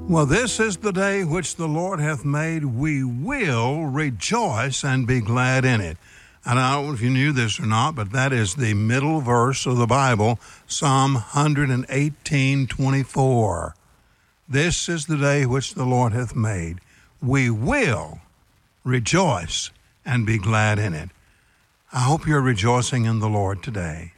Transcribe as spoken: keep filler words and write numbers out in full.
Well, this is the day which the Lord hath made. We will rejoice and be glad in it. And I don't know if you knew this or not, but that is the middle verse of the Bible, Psalm one eighteen twenty-four. This is the day which the Lord hath made. We will rejoice and be glad in it. I hope you're rejoicing in the Lord today.